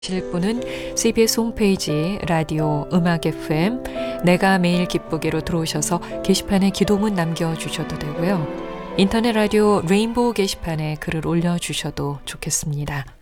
실 분은 CBS 홈페이지 라디오 음악 FM 내가 매일 기쁘게로 들어오셔서 게시판에 기도문 남겨주셔도 되고요. 인터넷 라디오 레인보우 게시판에 글을 올려주셔도 좋겠습니다.